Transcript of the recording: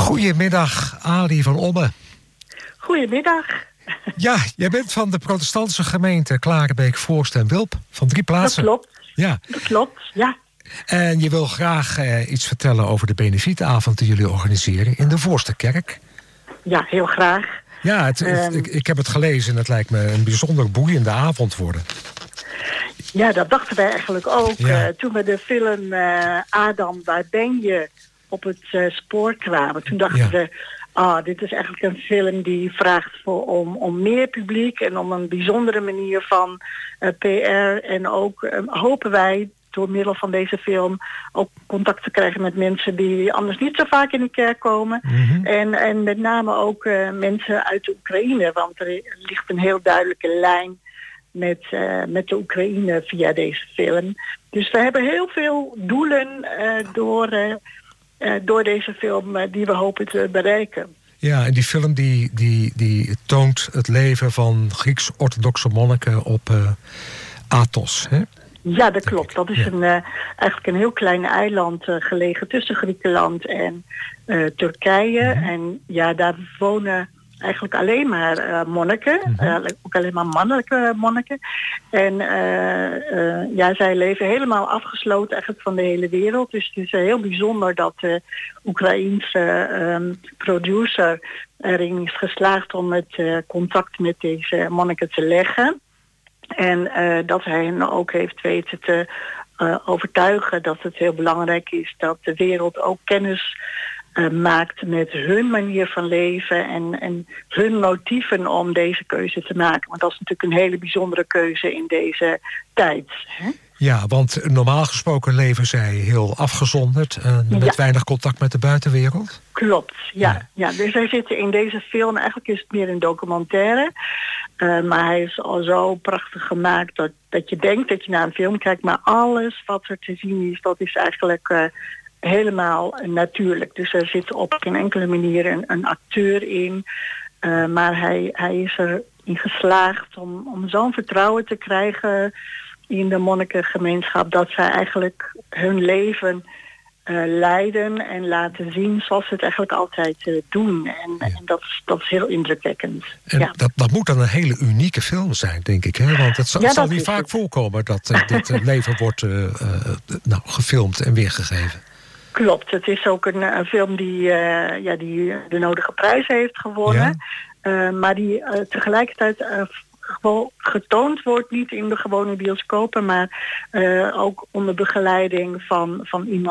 Goedemiddag, Ali van Ommen. Goedemiddag. Ja, jij bent van de protestantse gemeente Klarenbeek, Voorst en Wilp. Van 3 plaatsen. Dat klopt. Ja. Dat klopt, ja. En je wil graag iets vertellen over de benefietavond die jullie organiseren in de Voorsterkerk. Ja, heel graag. Ja, ik heb het gelezen en het lijkt me een bijzonder boeiende avond worden. Ja, dat dachten wij eigenlijk ook. Ja. Toen we de film Adam, waar ben je op het spoor kwamen. Toen dachten we, dit is eigenlijk een film die vraagt om meer publiek en om een bijzondere manier van PR. En ook hopen wij door middel van deze film ook contact te krijgen met mensen die anders niet zo vaak in de kerk komen. Mm-hmm. En met name ook mensen uit de Oekraïne, want er ligt een heel duidelijke lijn met de Oekraïne via deze film. Dus we hebben heel veel doelen door deze film die we hopen te bereiken. Ja, en die film die toont het leven van Grieks-orthodoxe monniken op Athos, hè? Ja, dat klopt. Dat is eigenlijk een heel klein eiland gelegen tussen Griekenland en Turkije. Mm-hmm. En ja, daar wonen eigenlijk alleen maar monniken. Mm-hmm. Ook alleen maar mannelijke monniken. En zij leven helemaal afgesloten eigenlijk van de hele wereld. Dus het is heel bijzonder dat de Oekraïense producer erin is geslaagd om het contact met deze monniken te leggen. En dat hij hen ook heeft weten te overtuigen dat het heel belangrijk is dat de wereld ook kennis maakt met hun manier van leven en hun motieven om deze keuze te maken. Want dat is natuurlijk een hele bijzondere keuze in deze tijd. Hè? Ja, want normaal gesproken leven zij heel afgezonderd, met weinig contact met de buitenwereld. Klopt, ja. Dus zij zitten in deze film, eigenlijk is het meer een documentaire. Maar hij is al zo prachtig gemaakt dat je denkt dat je naar een film kijkt. Maar alles wat er te zien is, dat is eigenlijk helemaal natuurlijk. Dus er zit op geen enkele manier een acteur in. Maar hij is erin geslaagd om zo'n vertrouwen te krijgen in de monnikengemeenschap, dat zij eigenlijk hun leven leiden en laten zien zoals ze het eigenlijk altijd doen. En dat is heel indrukwekkend. En dat moet dan een hele unieke film zijn, denk ik. Hè? Want het zal niet vaak voorkomen dat dit leven wordt gefilmd en weergegeven. Klopt, het is ook een film die de nodige prijzen heeft gewonnen. Ja. Maar die tegelijkertijd getoond wordt, niet in de gewone bioscopen, maar ook onder begeleiding van iemand